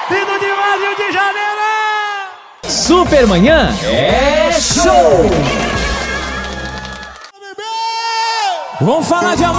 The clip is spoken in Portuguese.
Lindo demais, Rio de Janeiro! Supermanhã é show! Vamos falar de amor.